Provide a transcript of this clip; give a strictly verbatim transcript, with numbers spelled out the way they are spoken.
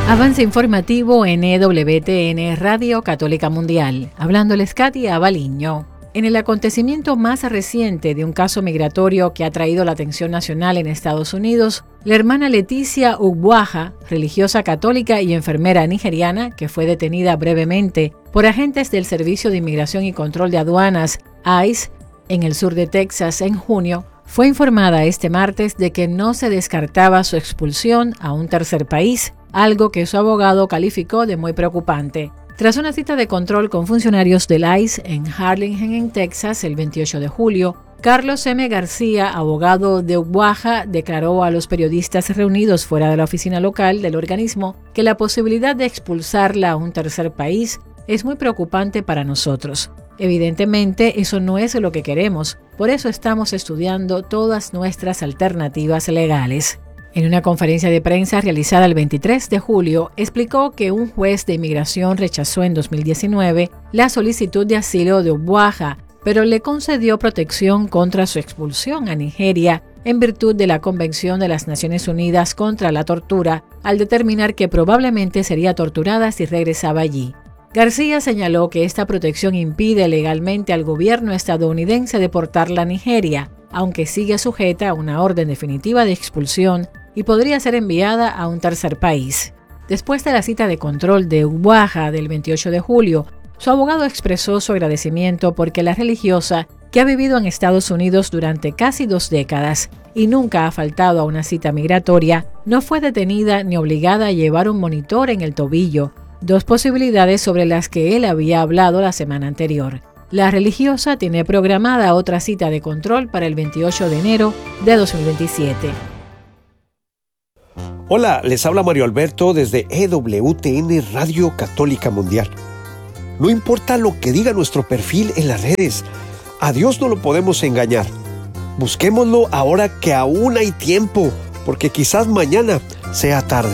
Avance informativo en E W T N Radio Católica Mundial. Hablándoles Katy Abaliño. En el acontecimiento más reciente de un caso migratorio que ha traído la atención nacional en Estados Unidos, la hermana Leticia Ugboaja, religiosa católica y enfermera nigeriana, que fue detenida brevemente por agentes del Servicio de Inmigración y Control de Aduanas, I C E, en el sur de Texas en junio, fue informada este martes de que no se descartaba su expulsión a un tercer país, algo que su abogado calificó de muy preocupante. Tras una cita de control con funcionarios del I C E en Harlingen, en Texas, el veintiocho de julio, Carlos M. García, abogado de Ugboaja, declaró a los periodistas reunidos fuera de la oficina local del organismo que la posibilidad de expulsarla a un tercer país es muy preocupante para nosotros. Evidentemente, eso no es lo que queremos, por eso estamos estudiando todas nuestras alternativas legales. En una conferencia de prensa realizada el veintitrés de julio, explicó que un juez de inmigración rechazó en dos mil diecinueve la solicitud de asilo de Ugboaja, pero le concedió protección contra su expulsión a Nigeria en virtud de la Convención de las Naciones Unidas contra la Tortura, al determinar que probablemente sería torturada si regresaba allí. García señaló que esta protección impide legalmente al gobierno estadounidense deportarla a Nigeria, aunque sigue sujeta a una orden definitiva de expulsión y podría ser enviada a un tercer país. Después de la cita de control de Ugboaja del veintiocho de julio, su abogado expresó su agradecimiento porque la religiosa, que ha vivido en Estados Unidos durante casi dos décadas y nunca ha faltado a una cita migratoria, no fue detenida ni obligada a llevar un monitor en el tobillo, dos posibilidades sobre las que él había hablado la semana anterior. La religiosa tiene programada otra cita de control para el veintiocho de enero de dos mil veintisiete. Hola, les habla Mario Alberto desde E W T N Radio Católica Mundial. No importa lo que diga nuestro perfil en las redes, a Dios no lo podemos engañar. Busquémoslo ahora que aún hay tiempo, porque quizás mañana sea tarde.